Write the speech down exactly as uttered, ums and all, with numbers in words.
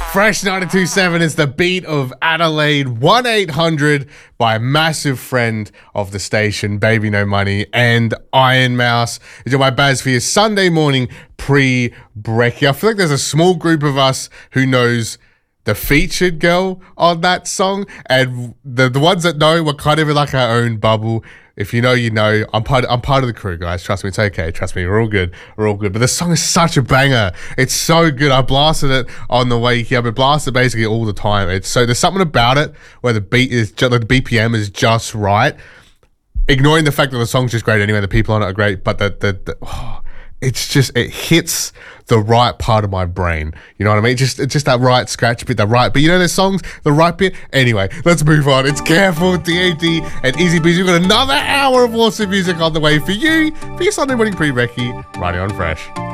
Fresh ninety-two point seven is the beat of Adelaide. one eight hundred by a massive friend of the station, Baby No Money, and Iron Mouse. It's my Baz for your Sunday morning pre-brekkie. I feel like there's a small group of us who knows the featured girl on that song, and the the ones that know, we're kind of in like our own bubble. If you know, you know. I'm part. I'm part of the crew, guys. Trust me, it's okay. Trust me, we're all good. We're all good. But the song is such a banger. It's so good. I blasted it on the way here. I've been blasted basically all the time. It's so there's something about it where the beat is just, the B P M is just right. Ignoring the fact that the song's just great anyway. The people on it are great, but the the, the oh, it's just it hits the right part of my brain. You know what I mean? Just it's just that right scratch bit, the right. But you know there's songs, the right bit. Anyway, let's move on. It's Careful, D A D, and Easy Breezy. We've got another hour of awesome music on the way for you for your Sunday morning pre-recce, right here on Fresh.